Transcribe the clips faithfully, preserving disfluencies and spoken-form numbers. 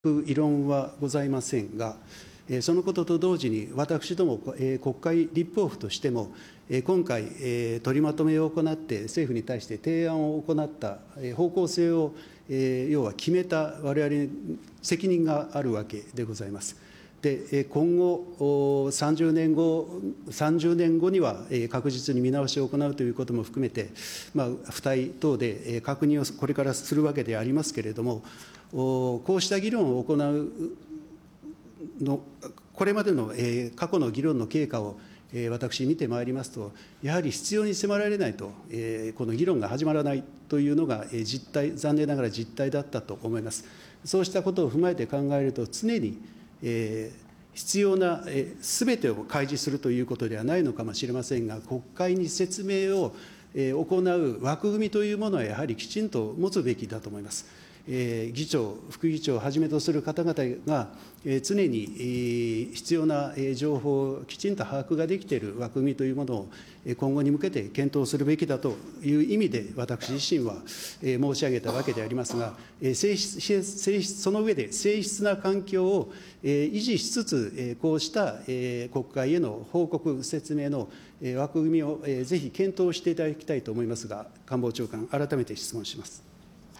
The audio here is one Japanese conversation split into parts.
異論はございませんが、そのことと同時に、私ども国会立法府としても、今回、取りまとめを行って、政府に対して提案を行った方向性を、要は決めたわれわれに責任があるわけでございます。で、今後、さんじゅうねんご、さんじゅうねんごには確実に見直しを行うということも含めて、まあ、付帯等で確認をこれからするわけでありますけれども、こうした議論を行うの、これまでの過去の議論の経過を私、見てまいりますと、やはり必要に迫られないと、この議論が始まらないというのが実態、残念ながら実態だったと思います。そうしたことを踏まえて考えると、常に必要なすべてを開示するということではないのかもしれませんが、国会に説明を行う枠組みというものは、やはりきちんと持つべきだと思います。議長、副議長をはじめとする方々が、常に必要な情報をきちんと把握ができている枠組みというものを、今後に向けて検討するべきだという意味で、私自身は申し上げたわけでありますが、性質性質その上で、誠実な環境を維持しつつ、こうした国会への報告、説明の枠組みをぜひ検討していただきたいと思いますが、官房長官、改めて質問します。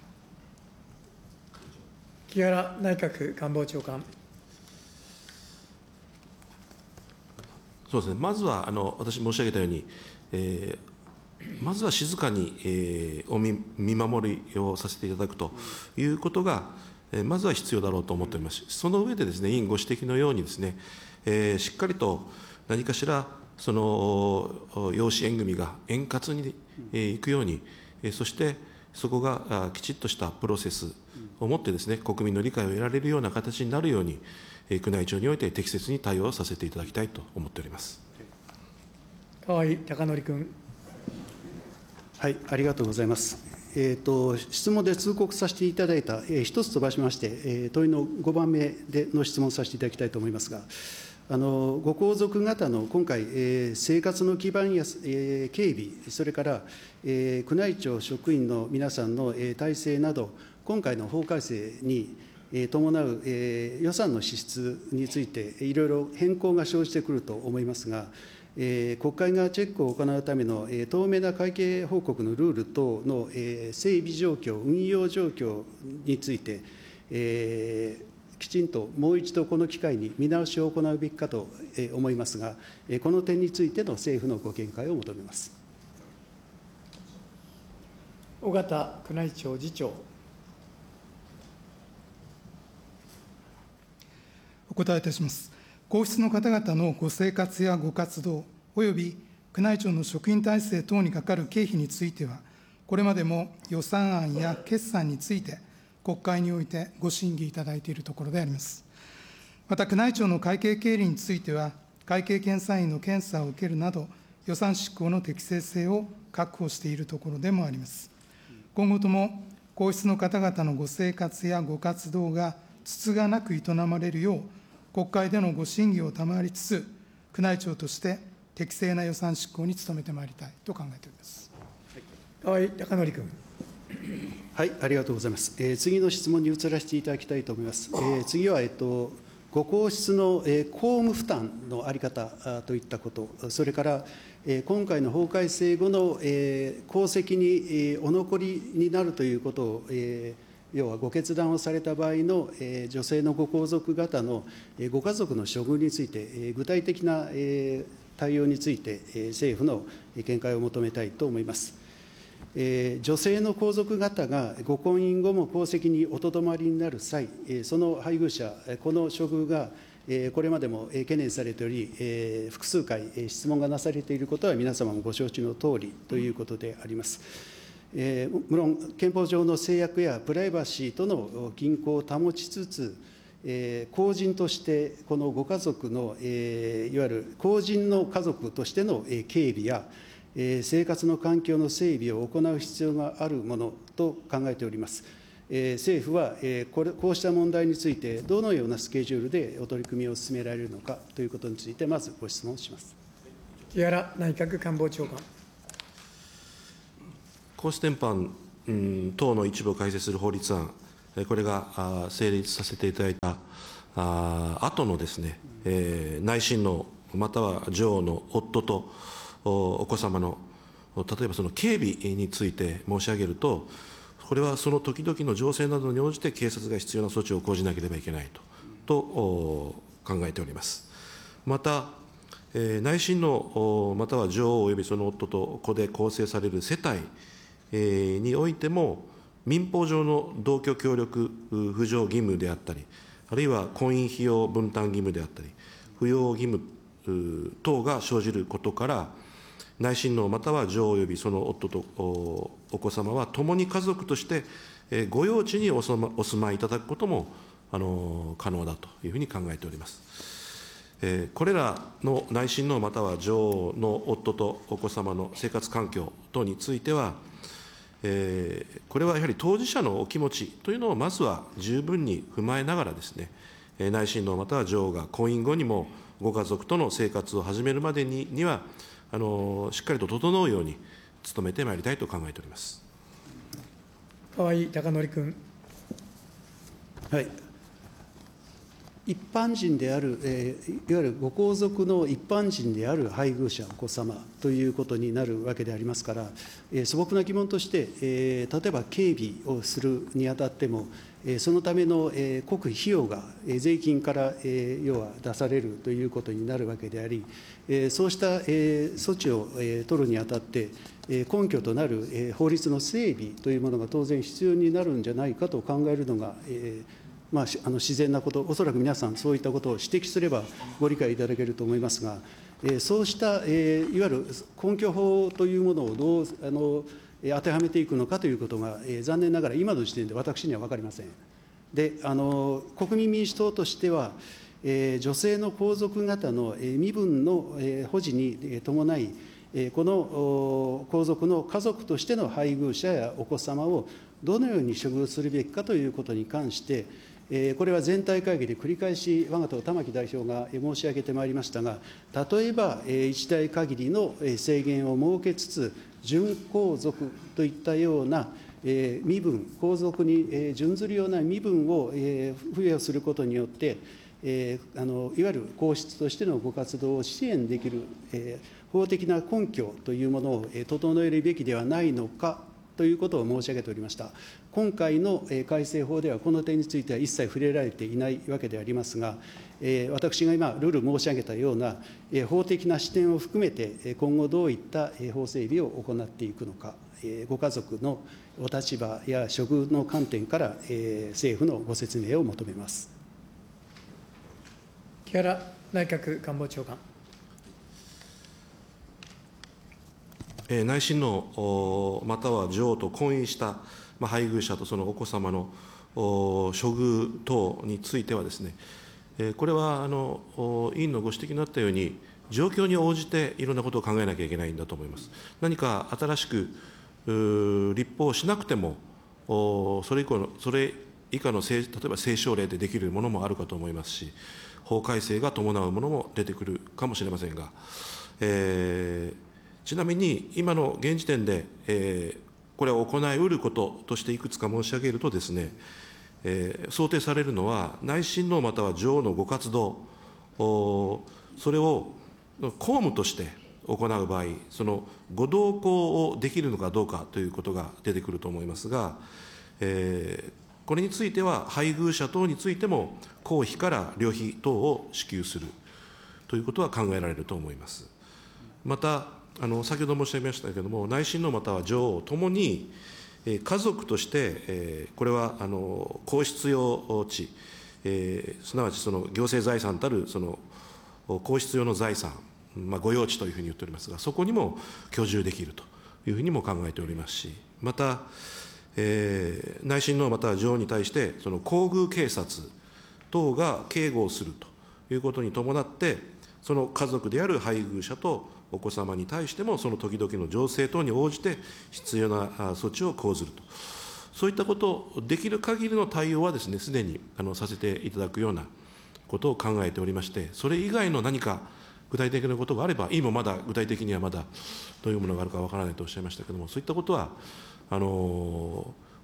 木原内閣官房長官。 そうですね、まずはあの私申し上げたように、えー、まずは静かに、えー、お見見守りをさせていただくということが、えー、まずは必要だろうと思っておりますし、その上でですね、委員ご指摘のようにですね、えー、しっかりと何かしら、その養子縁組が円滑に、えー、いくように、えー、そしてそこがきちっとしたプロセスをもってですね、国民の理解を得られるような形になるように、宮内庁において適切に対応させていただきたいと思っております。 河井孝典君。 はい、ありがとうございます。えーと、質問で通告させていただいた、えー、一つ飛ばしまして、えー、問いのごばんめでの質問させていただきたいと思いますが、あのご皇族方の今回、えー、生活の基盤や、えー、警備、それから、えー、宮内庁職員の皆さんの、えー、体制など、今回の法改正に伴う予算の支出について、いろいろ変更が生じてくると思いますが、国会がチェックを行うための透明な会計報告のルール等の整備状況、運用状況について、きちんともう一度この機会に見直しを行うべきかと思いますが、この点についての政府のご見解を求めます。 尾形宮内庁次長。 お答えいたします。皇室の方々のご生活やご活動、および宮内庁の職員体制等にかかる経費については、これまでも予算案や決算について、国会においてご審議いただいているところであります。また、宮内庁の会計経理については、会計検査院の検査を受けるなど、予算執行の適正性を確保しているところでもあります。今後とも、皇室の方々のご生活やご活動がつつがなく営まれるよう、国会でのご審議を賜りつつ、宮内庁として適正な予算執行に努めてまいりたいと考えております。 河井孝典君。 はい、ありがとうございます。えー、次の質問に移らせていただきたいと思います。えー、次は、えっと、ご皇室の、えー、公務負担の在り方といったこと、それから、えー、今回の法改正後の、えー、皇籍に、えー、お残りになるということを、えー要はご決断をされた場合の、えー、女性のご皇族方の、えー、ご家族の処遇について、えー、具体的な、えー、対応について、えー、政府の見解を求めたいと思います。えー、女性の皇族方がご婚姻後も皇籍におとどまりになる際、えー、その配偶者、この処遇が、えー、これまでも懸念されており、えー、複数回、質問がなされていることは皆様もご承知のとおりということであります。えー、無論、憲法上の制約やプライバシーとの均衡を保ちつつ、えー、公人として、このご家族の、えー、いわゆる公人の家族としての、えー、警備や、えー、生活の環境の整備を行う必要があるものと考えております。えー、政府は、えー、これ、こうした問題について、どのようなスケジュールでお取り組みを進められるのかということについて、まずご質問します。 木原内閣官房長官。 皇室典範、うん、等の一部を改正する法律案、 これがあ成立させていただいたあ後のですね、えー、内親王または女王の夫とお子様の例えばその警備について申し上げると、これはその時々の情勢などに応じて警察が必要な措置を講じなければいけないとと考えております。また、えー、内親王または女王およびその夫と子で構成される世帯、えー、においても民法上の同居協力扶助義務であったり、あるいは婚姻費用分担義務であったり、扶養義務等が生じることから、内親王または女王およびその夫とお子様は共に家族として御用地にお住まお住まいいただくこともあの可能だというふうに考えております。えー、これらの内親王または女王の夫とお子様の生活環境等については、えー、これはやはり当事者のお気持ちというのをまずは十分に踏まえながらですね、内親王または女王が婚姻後にもご家族との生活を始めるまでににはあのしっかりと整うように努めてまいりたいと考えております。 河井孝典君。 はい。一般人である、えー、いわゆるご皇族の一般人である配偶者、お子様ということになるわけでありますから、えー、素朴な疑問として、えー、例えば警備をするにあたっても、えー、そのための、えー、国費費用が、えー、税金から、えー、要は出されるということになるわけであり、えー、そうした、えー、措置を、えー、取るにあたって、えー、根拠となる、えー、法律の整備というものが当然必要になるんじゃないかと考えるのが、えーまあ、あの自然なこと、おそらく皆さん、そういったことを指摘すればご理解いただけると思いますが、えー、そうした、えー、いわゆる根拠法というものをどうあの当てはめていくのかということが、えー、残念ながら今の時点で私には分かりません。で、あの国民民主党としては、えー、女性の皇族方の、えー、身分の、えー、保持に、えー、伴い、えー、この皇族の家族としての配偶者やお子様をどのように処遇するべきかということに関して、これは全体会議で繰り返し、わが党、玉木代表が申し上げてまいりましたが、例えば、一代限りの制限を設けつつ、準皇族といったような身分、皇族に準ずるような身分を付与することによって、あのいわゆる皇室としてのご活動を支援できる法的な根拠というものを整えるべきではないのかということを申し上げておりました。今回の改正法では、この点については一切触れられていないわけでありますが、私が今、ルール申し上げたような法的な視点を含めて、今後どういった法整備を行っていくのか、ご家族のお立場や処遇の観点から、政府のご説明を求めます。 木原内閣官房長官。 内親王または女王と婚姻した配偶者とそのお子様の処遇等についてはですね、これはあの委員のご指摘になったように、状況に応じていろんなことを考えなきゃいけないんだと思います。何か新しく立法しなくても、それ以降のそれ以下の例えば政省令でできるものもあるかと思いますし、法改正が伴うものも出てくるかもしれませんが、えーちなみに今の現時点で、えー、これを行いうることとしていくつか申し上げるとですね、えー、想定されるのは、内親王または女王のご活動、それを公務として行う場合、そのご同行をできるのかどうかということが出てくると思いますが、えー、これについては、配偶者等についても、公費から旅費等を支給するということは考えられると思います。また、あの先ほど申し上げましたけれども、内親王または女王ともに、えー、家族として、えー、これはあの皇室用地、えー、すなわちその行政財産たるその皇室用の財産、まあ、御用地というふうに言っておりますが、そこにも居住できるというふうにも考えておりますし、また、えー、内親王または女王に対して、その皇宮警察等が警護をするということに伴って、その家族である配偶者とお子様に対しても、その時々の情勢等に応じて必要な措置を講ずると、そういったことをできる限りの対応はですね、すでにあのさせていただくようなことを考えておりまして、それ以外の何か具体的なことがあれば、今まだ具体的にはまだどういうものがあるかわからないとおっしゃいましたけれども、そういったことは、あの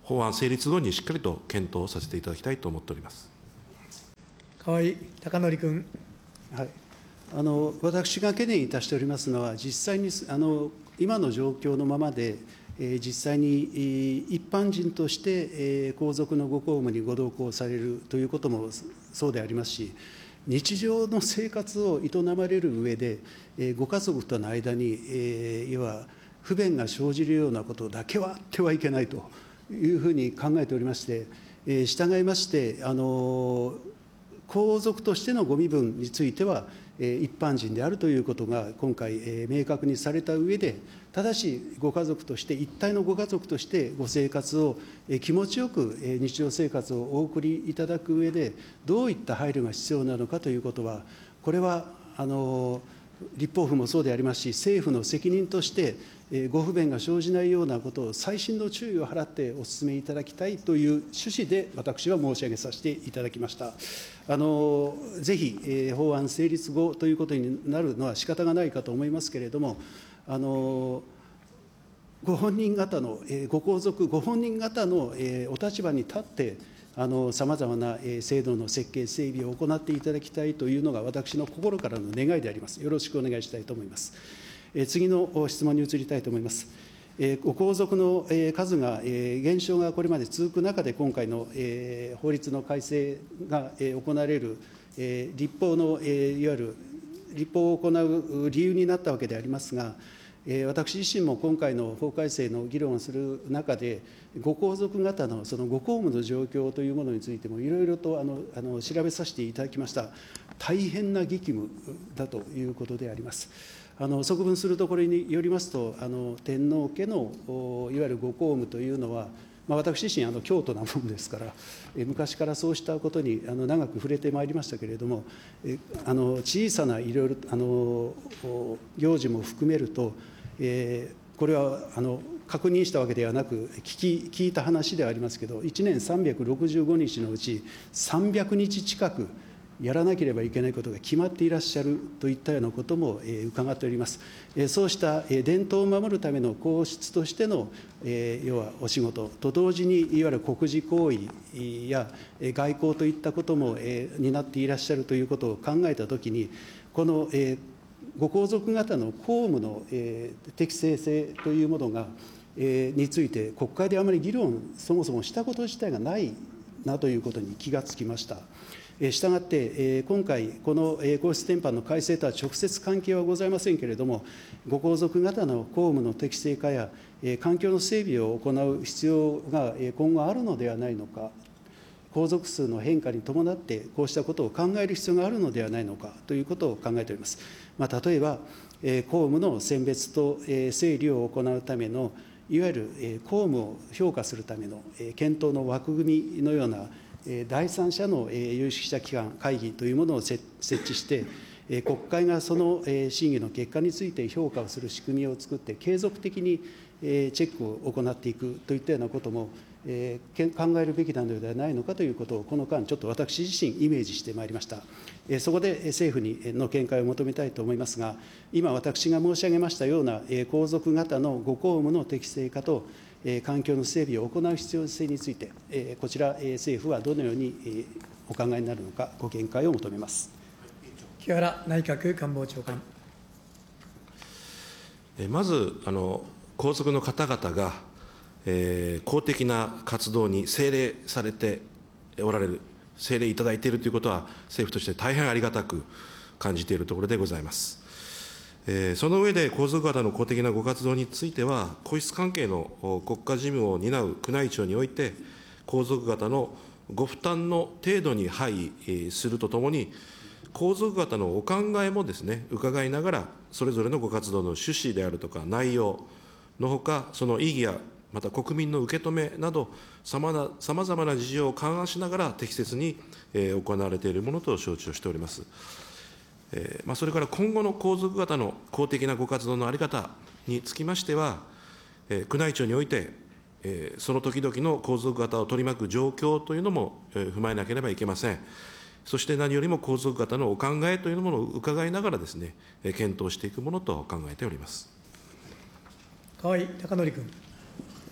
法案成立後にしっかりと検討させていただきたいと思っております。 河井孝則君。 はい、あの私が懸念いたしておりますのは、実際にあの今の状況のままで、えー、実際に一般人として、えー、皇族のご公務にご同行されるということもそうでありますし、日常の生活を営まれる上で、えー、ご家族との間に、えー、要は不便が生じるようなことだけはあってはいけないというふうに考えておりまして、えー、従いまして、あの皇族としてのご身分については、一般人であるということが今回、明確にされた上で、ただしご家族として、一体のご家族としてご生活を気持ちよく日常生活をお送りいただく上で、どういった配慮が必要なのかということは、これはあの立法府もそうでありますし、政府の責任として、ご不便が生じないようなことを細心の注意を払ってお進めいただきたいという趣旨で、私は申し上げさせていただきました。あのぜひ、えー、法案成立後ということになるのは仕方がないかと思いますけれども、あのご本人方の、えー、ご皇族、ご本人方の、えー、お立場に立って、さまざまな制度の設計、整備を行っていただきたいというのが、私の心からの願いであります。よろしくお願いしたいと思います。次の質問に移りたいと思います。ご皇族の数が減少がこれまで続く中で、今回の法律の改正が行われる立法のいわゆる立法を行う理由になったわけでありますが、私自身も今回の法改正の議論をする中で、ご皇族方のそのご公務の状況というものについても、いろいろとあのあの調べさせていただきました。大変な激務だということであります。あの側分するところによりますと、あの天皇家のいわゆるご公務というのは、まあ、私自身あの京都なものですから、え昔からそうしたことにあの長く触れてまいりましたけれども、えあの小さないろいろあの行事も含めると、えー、これはあの確認したわけではなく、聞き聞いた話ではありますけど、いちねんさんびゃくろくじゅうごにちのうちさんびゃくにち近く、やらなければいけないことが決まっていらっしゃるといったようなことも、えー、伺っております。えー、そうした、えー、伝統を守るための皇室としての、えー、要はお仕事と同時に、いわゆる国事行為や、えー、外交といったことも、えー、担っていらっしゃるということを考えたときに、この、えー、ご皇族方の公務の、えー、適正性というものが、えー、について、国会であまり議論、そもそもしたこと自体がないなということに気がつきました。したがって、今回、この皇室典範の改正とは直接関係はございませんけれども、ご皇族方の公務の適正化や、環境の整備を行う必要が今後あるのではないのか、皇族数の変化に伴って、こうしたことを考える必要があるのではないのかということを考えております。まあ、例えば、公務の選別と整理を行うための、いわゆる公務を評価するための検討の枠組みのような、第三者の有識者機関、会議というものを設置して、国会がその審議の結果について評価をする仕組みを作って、継続的にチェックを行っていくといったようなことも考えるべきなのではないのかということを、この間、ちょっと私自身、イメージしてまいりました。そこで政府にの見解を求めたいと思いますが、今、私が申し上げましたような皇族方のご公務の適正化と、環境の整備を行う必要性について、こちら、政府はどのようにお考えになるのか、ご見解を求めます。 木原内閣官房長官。 まず、あの皇族の方々が、えー、公的な活動に政令されておられる、政令いただいているということは、政府として大変ありがたく感じているところでございます。えー、その上で、皇族方の公的なご活動については、皇室関係の国家事務を担う宮内庁において、皇族方のご負担の程度に配慮するとともに、皇族方のお考えもですね、伺いながら、それぞれのご活動の趣旨であるとか、内容のほか、その意義や、また国民の受け止めなど、さまざまな事情を勘案しながら、適切に行われているものと承知をしております。えーまあ、それから今後の皇族方の公的なご活動の在り方につきましては、えー、宮内庁において、えー、その時々の皇族方を取り巻く状況というのも、えー、踏まえなければいけません。そして何よりも皇族方のお考えというものを伺いながらですね、えー、検討していくものと考えております。 河井孝則君。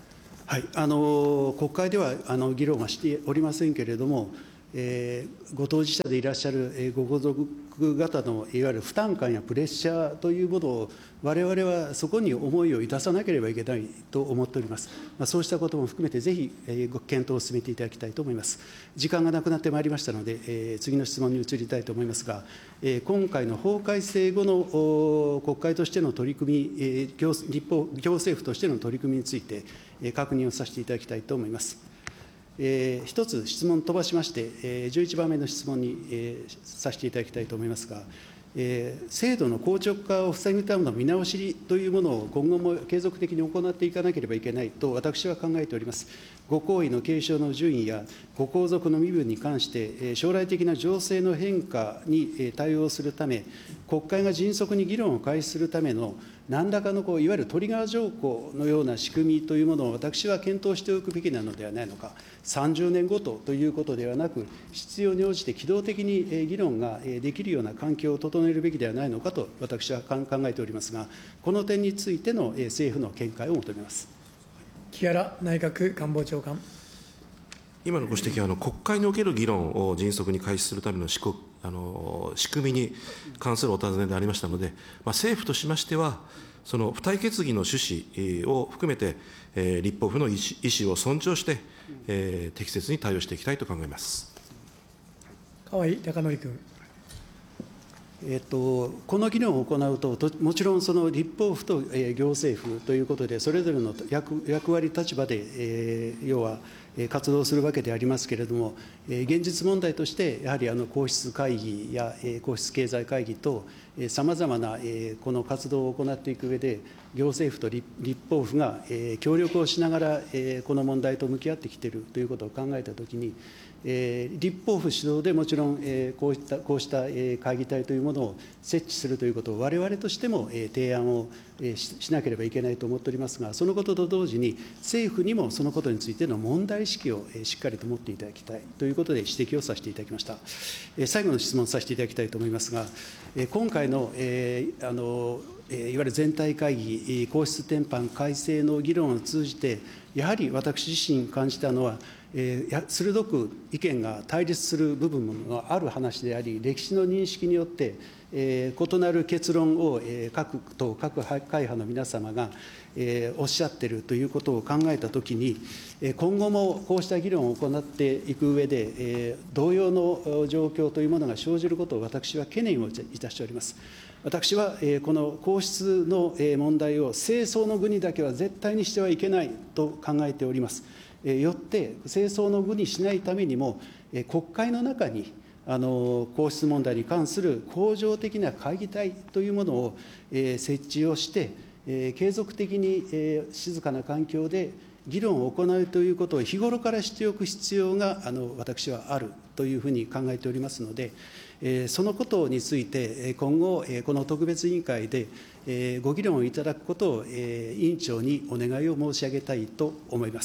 はい、あの国会ではあの議論はしておりませんけれども、えー、ご当事者でいらっしゃる、えー、ご皇族方のいわゆる負担感やプレッシャーというものを、われわれはそこに思いをいたさなければいけないと思っております。まあ、そうしたことも含めて、ぜひ、えー、ご検討を進めていただきたいと思います。時間がなくなってまいりましたので、えー、次の質問に移りたいと思いますが、えー、今回の法改正後の国会としての取り組み、えー、行立法行政府としての取り組みについて、えー、確認をさせていただきたいと思います。えー、一つ質問飛ばしまして、えー、じゅういちばんめの質問に、えー、させていただきたいと思いますが、えー、制度の硬直化を防ぐための見直しというものを今後も継続的に行っていかなければいけないと私は考えております。ご皇位の継承の順位やご皇族の身分に関して、えー、将来的な情勢の変化に、えー、対応するため、国会が迅速に議論を開始するための何らかのこういわゆるトリガー条項のような仕組みというものを私は検討しておくべきなのではないのか、さんじゅうねんごとということではなく、必要に応じて機動的に議論ができるような環境を整えるべきではないのかと私は考えておりますが、この点についての政府の見解を求めます。 木原内閣官房長官。 今のご指摘は、あの国会における議論を迅速に開始するための仕組あの仕組みに関するお尋ねでありましたので、まあ、政府としましては、その付帯決議の趣旨を含めて、えー、立法府の意思意思を尊重して、えー、適切に対応していきたいと考えます。 河井孝典君。 えっと、この議論を行うと、ともちろんその立法府と、えー、行政府ということで、それぞれの 役, 役割、立場で、えー、要は、活動するわけでありますけれども、現実問題として、やはりあの皇室会議や皇室経済会議と、さまざまなこの活動を行っていく上で、行政府と立法府が協力をしながら、この問題と向き合ってきているということを考えたときに、立法府主導でもちろんこうした、こうした会議体というものを設置するということを、われわれとしても提案をしなければいけないと思っておりますが、そのことと同時に、政府にもそのことについての問題意識をしっかりと持っていただきたいということで指摘をさせていただきました。最後の質問させていただきたいと思いますが、今回の、えー、あのいわゆる全体会議、皇室典範改正の議論を通じて、やはり私自身感じたのは、えー、鋭く意見が対立する部分がある話であり、歴史の認識によって、えー、異なる結論を、えー、各党、各会派の皆様が、えー、おっしゃっているということを考えたときに、えー、今後もこうした議論を行っていく上で、えー、同様の状況というものが生じることを私は懸念をいたしております。私は、えー、この皇室の問題を政争の具にだけは絶対にしてはいけないと考えております。よって政争の具にしないためにも、国会の中にあの皇室問題に関する恒常的な会議体というものを、えー、設置をして、えー、継続的に、えー、静かな環境で議論を行うということを日頃からしておく必要があの私はあるというふうに考えておりますので、えー、そのことについて今後、えー、この特別委員会で、えー、ご議論をいただくことを、えー、委員長にお願いを申し上げたいと思います。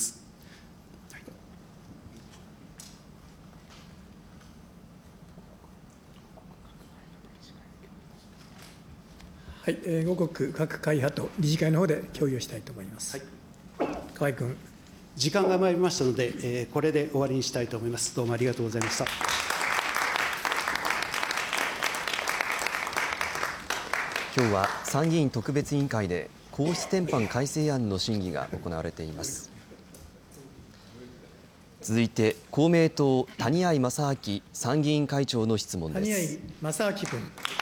はい、えー、五国各会派と理事会の方で共有したいと思います。はい、河合君。 時間が参りましたので、えー、これで終わりにしたいと思います。どうもありがとうございました。 今日は参議院特別委員会で皇室典範改正案の審議が行われています。続いて公明党谷合正明参議院会長の質問です。 谷合正明君。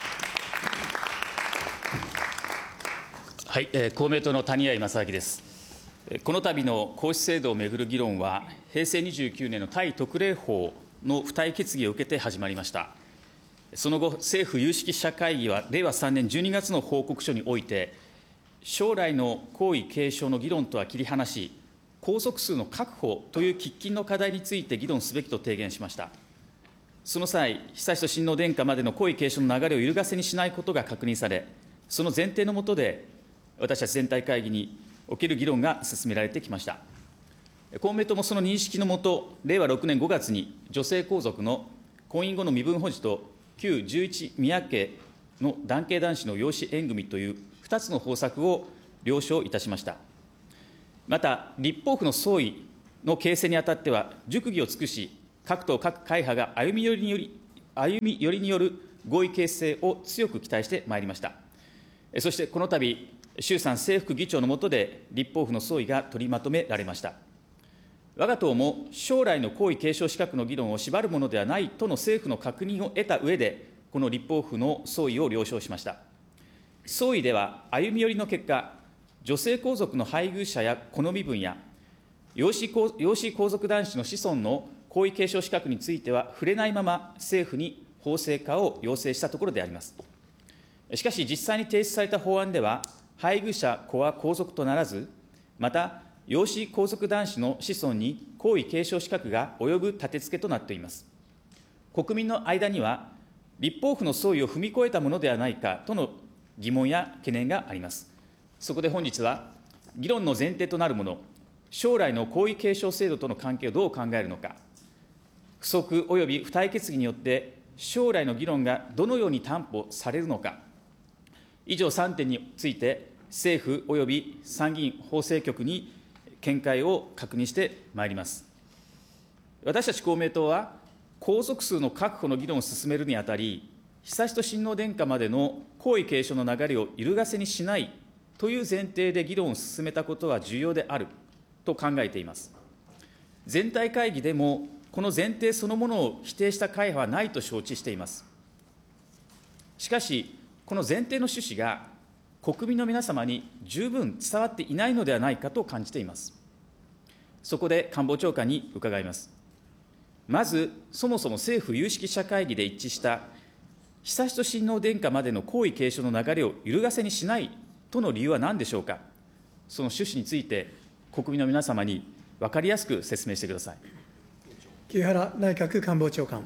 はい、えー、公明党の谷合正明です。この度の皇室制度をめぐる議論は、へいせいにじゅうきゅうねんの対特例法の付帯決議を受けて始まりました。その後、政府有識者会議は、れいわさんねんじゅうにがつの報告書において、将来の皇位継承の議論とは切り離し、皇族数の確保という喫緊の課題について議論すべきと提言しました。その際、悠仁親王殿下までの皇位継承の流れを揺るがせにしないことが確認され、その前提の下で、私たち全体会議における議論が進められてきました。公明党もその認識のもと、れいわろくねんごがつに女性皇族の婚姻後の身分保持と旧じゅういち宮家の男系男子の養子縁組というふたつの方策を了承いたしました。 また、立法府の総意の形成にあたっては、熟議を尽くし、各党各会派が歩み寄りにより、歩み寄りによる合意形成を強く期待してまいりました。そしてこの度、衆参正副議長の下で、立法府の総意が取りまとめられました。我が党も将来の皇位継承資格の議論を縛るものではないとの政府の確認を得た上で、この立法府の総意を了承しました。総意では、歩み寄りの結果、女性皇族の配偶者や好み分や、養子皇養子皇族男子の子孫の皇位継承資格については触れないまま、政府に法制化を要請したところであります。しかし、実際に提出された法案では、配偶者子は皇族とならず、また、養子皇族男子の子孫に皇位継承資格が及ぶ立て付けとなっています。国民の間には、立法府の総意を踏み越えたものではないかとの疑問や懸念があります。そこで本日は、議論の前提となるもの、将来の皇位継承制度との関係をどう考えるのか、付則及び付帯決議によって、将来の議論がどのように担保されるのか、以上さんてんについて、政府及び参議院法制局に見解を確認してまいります。私たち公明党は、皇族数の確保の議論を進めるにあたり、悠仁親王殿下までの皇位継承の流れを揺るがせにしないという前提で議論を進めたことは重要であると考えています。全体会議でも、この前提そのものを否定した会派はないと承知しています。しかし、この前提の趣旨が国民の皆様に十分伝わっていないのではないかと感じています。そこで官房長官に伺います。まず、そもそも政府有識者会議で一致した、悠仁親王殿下までの皇位継承の流れを揺るがせにしないとの理由は何でしょうか。その趣旨について、国民の皆様に分かりやすく説明してください。 木原内閣官房長官。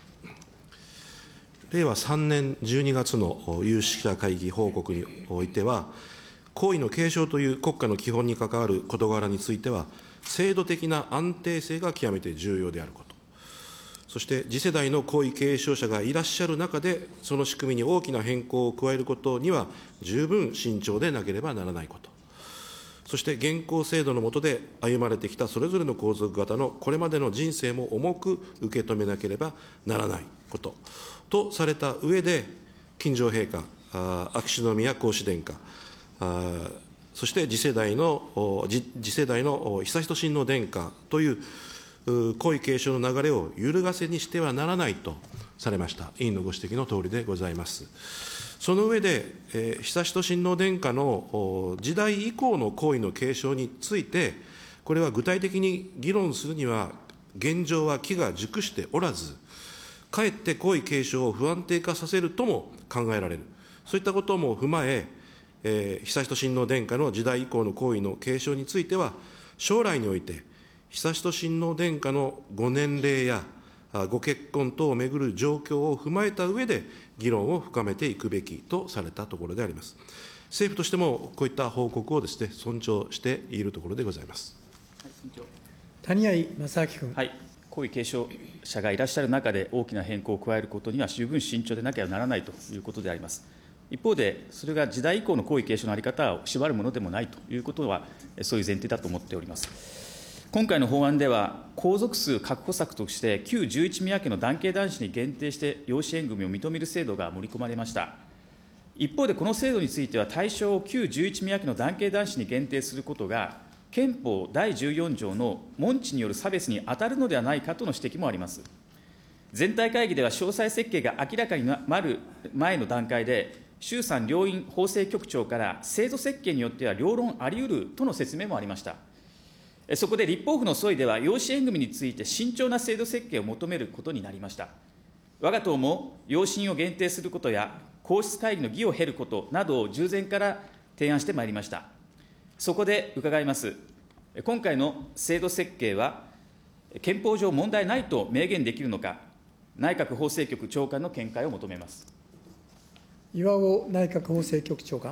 れいわさんねんじゅうにがつの有識者会議報告においては、皇位の継承という国家の基本に関わる事柄については、制度的な安定性が極めて重要であること、そして次世代の皇位継承者がいらっしゃる中で、その仕組みに大きな変更を加えることには、十分慎重でなければならないこと、そして現行制度の下で歩まれてきたそれぞれの皇族方のこれまでの人生も重く受け止めなければならないこととされた上で、近城陛下、秋篠宮皇嗣殿下、そして次世代の、次次世代の悠仁親王殿下という皇位継承の流れを揺るがせにしてはならないとされました。委員のご指摘のとおりでございます。その上で、えー、悠仁親王殿下の時代以降の皇位の継承について、これは具体的に議論するには、現状は機が熟しておらず、かえって皇位継承を不安定化させるとも考えられる、そういったことも踏まえ、えー、悠仁親王殿下の時代以降の皇位の継承については、将来において、悠仁親王殿下のご年齢やご結婚等をめぐる状況を踏まえた上で、議論を深めていくべきとされたところであります。政府としても、こういった報告をですね、尊重しているところでございます。 谷合正明君。 はい、皇位継承者がいらっしゃる中で、大きな変更を加えることには十分慎重でなければならないということであります。一方で、それが時代以降の皇位継承の在り方を縛るものでもないということは、そういう前提だと思っております。今回の法案では、皇族数確保策として、旧十一宮家の男系男子に限定して養子縁組を認める制度が盛り込まれました。一方で、この制度については、対象を旧十一宮家の男系男子に限定することが、憲法だいじゅうよん条の門地による差別に当たるのではないかとの指摘もあります。全体会議では、詳細設計が明らかになる前の段階で、衆参両院法制局長から、制度設計によっては両論あり得るとの説明もありました。そこで立法府の総意では、養子縁組について慎重な制度設計を求めることになりました。我が党も養子人を限定することや、皇室会議の儀を経ることなどを従前から提案してまいりました。そこで伺います。今回の制度設計は、憲法上問題ないと明言できるのか、内閣法制局長官の見解を求めます。 岩尾内閣法制局長官。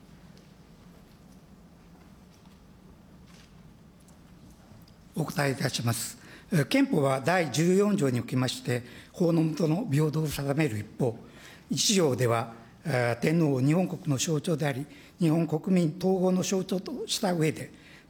お答えいたします。憲法はだいじゅうよん条におきまして、法の下の平等を定める一方、いち条では、天皇を日本国の象徴であり、日本国民統合の象徴とした上で、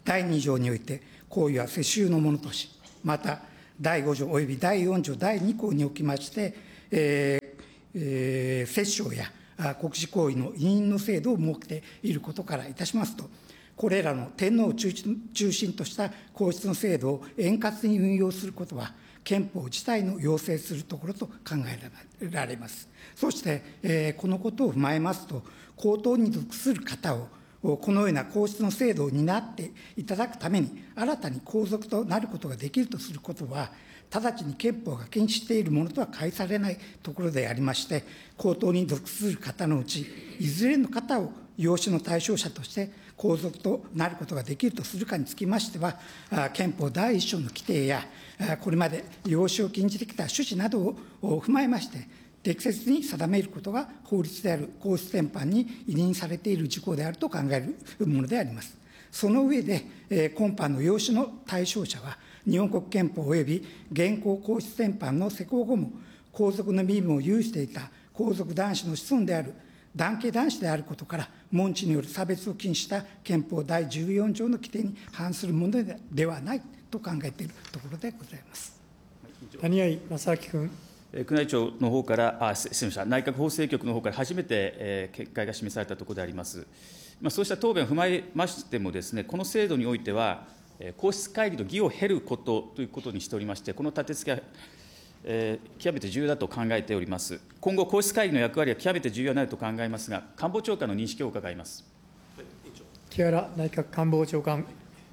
だいに条において、行為は世襲のものとし、また、だいご条およびだいよん条だいに項におきまして、えーえー、摂政や国事行為の委任の制度を設けていることからいたしますと、これらの天皇を中心とした皇室の制度を円滑に運用することは、憲法自体の要請するところと考えられます。そして、えー、このことを踏まえますと、皇統に属する方を、このような皇室の制度を担っていただくために、新たに皇族となることができるとすることは、直ちに憲法が禁止しているものとは解されないところでありまして、皇統に属する方のうち、いずれの方を養子の対象者として皇族となることができるとするかにつきましては、憲法第一章の規定や、これまで養子を禁じてきた趣旨などを踏まえまして、適切に定めることが法律である皇室典範に委任されている事項であると考えるものであります。その上で、えー、今般の養子の対象者は、日本国憲法及び現行皇室典範の施行後も、皇族の身分を有していた皇族男子の子孫である男系男子であることから、門地による差別を禁止した憲法だいじゅうよん条の規定に反するものではないと考えているところでございます。 谷合正明君。 宮内庁の方から、あすみません、内閣法制局の方から初めて、えー、見解が示されたところであります。まあ、そうした答弁を踏まえましてもですね、この制度においては、えー、皇室会議の儀を経ることということにしておりまして、この立て付けは、えー、極めて重要だと考えております。今後、皇室会議の役割は極めて重要になると考えますが、官房長官の認識を伺います。 木原内閣官房長官。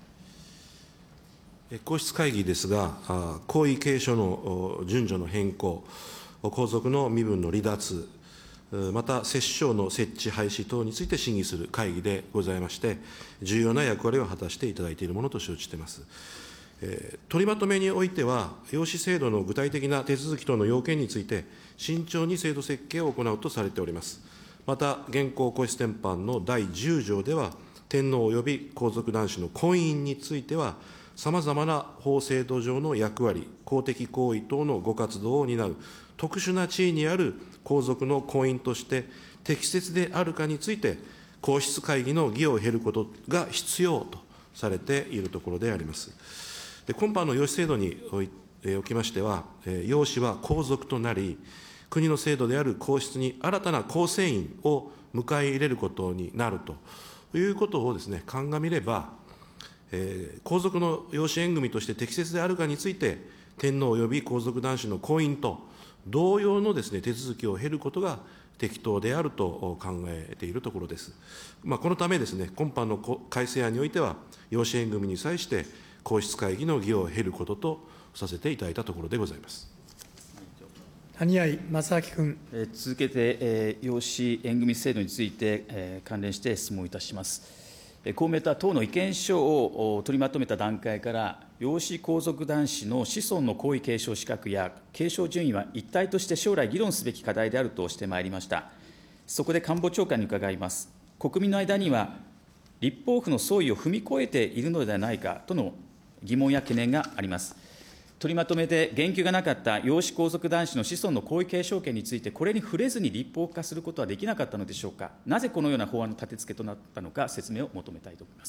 皇室会議ですが、皇位継承の順序の変更、皇族の身分の離脱、また摂政の設置、廃止等について審議する会議でございまして、重要な役割を果たしていただいているものと承知しています。えー、取りまとめにおいては、養子制度の具体的な手続き等の要件について、慎重に制度設計を行うとされております。また、現行皇室典範のだいじゅう条では、天皇及び皇族男子の婚姻については、さまざまな法制度上の役割、公的行為等のご活動を担う特殊な地位にある皇族の婚姻として適切であるかについて、皇室会議の儀を経ることが必要とされているところであります。で、今般の養子制度におきましては、養子は皇族となり、国の制度である皇室に新たな構成員を迎え入れることになるということをですね、鑑みれば、えー、皇族の養子縁組として適切であるかについて、天皇及び皇族男子の婚姻と同様のですね、手続きを経ることが適当であると考えているところです。まあ、このためですね、今般の改正案においては、養子縁組に際して皇室会議の儀を経ることとさせていただいたところでございます。 谷合正明君。 えー、続けて、えー、養子縁組制度について、えー、関連して質問いたします。公明党は党の意見書を取りまとめた段階から、養子皇族男子の子孫の皇位継承資格や継承順位は一体として将来議論すべき課題であるとしてまいりました。そこで官房長官に伺います。国民の間には、立法府の総意を踏み越えているのではないかとの疑問や懸念があります。取りまとめで言及がなかった養子皇族男子の子孫の皇位継承権について、これに触れずに立法化することはできなかったのでしょうか。なぜこのような法案の立て付けとなったのか、説明を求めたいと思います。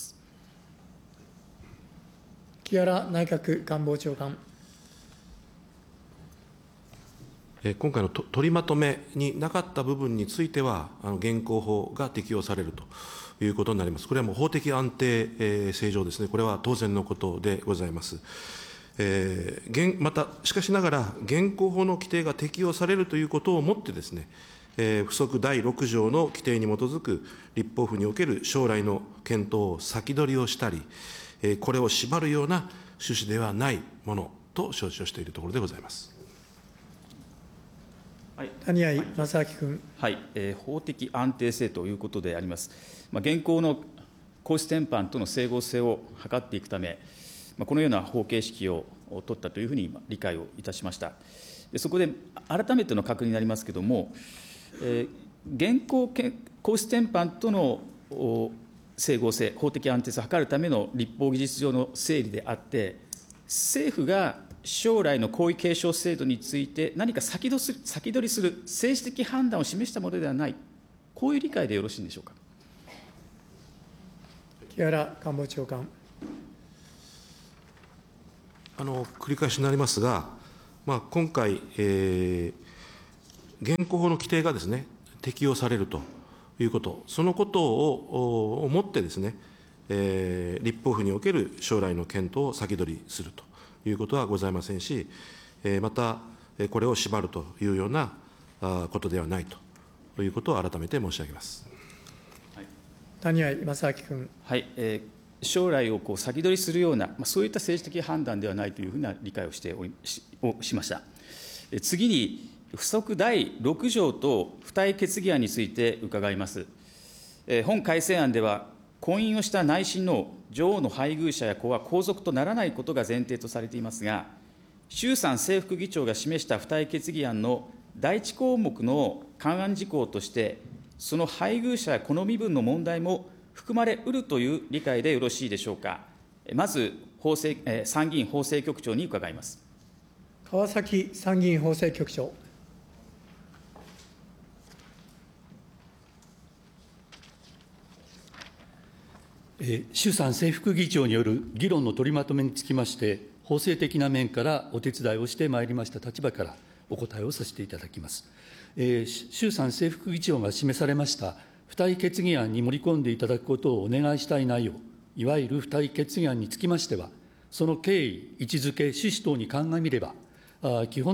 木原内閣官房長官。 今回の取りまとめになかった部分については、あの現行法が適用されるということになります。これはもう法的安定性上ですね、これは当然のことでございます。えー、また、しかしながら、現行法の規定が適用されるということをもってですね、えー、附則だいろく条の規定に基づく立法府における将来の検討を先取りをしたり、えー、これを縛るような趣旨ではないものと承知をしているところでございます。 はい、 谷合正明君。 はい、えー、法的安定性ということであります。まあ、現行の皇室典範との整合性を図っていくため、このような法形式を取ったというふうに理解をいたしました。そこで改めての確認になりますけれども、えー、現行皇室典範との整合性、法的安定性を図るための立法技術上の整理であって、政府が将来の皇位継承制度について何か先取り先取りする政治的判断を示したものではない、こういう理解でよろしいんでしょうか。 木原官房長官。 あの繰り返しになりますが、まあ、今回、えー、現行法の規定がですね、適用されるということ、そのことを思ってですね、えー、立法府における将来の検討を先取りするということはございませんし、えー、また、これを縛るというようなことではないということを改めて申し上げます。 谷合正明君。 はい、えー将来をこう先取りするような、まあ、そういった政治的判断ではないというふうな理解をしており し, をしました。次に、付則だいろく条と付帯決議案について伺います。本改正案では、婚姻をした内親の女王の配偶者や子は皇族とならないことが前提とされていますが、衆参正副議長が示した付帯決議案の第一項目の勘案事項として、その配偶者や子の身分の問題も含まれうるという理解でよろしいでしょうか。まず法制、えー、参議院法制局長に伺います。 川崎参議院法制局長。 えー、衆参正副議長による議論の取りまとめにつきまして、法制的な面からお手伝いをしてまいりました立場からお答えをさせていただきます。えー、衆参正副議長が示されました付帯決議案に盛り込んでいただくことをお願いしたい内容、いわゆる付帯決議案につきましては、その経緯、位置づけ、趣旨等に鑑みれば、基本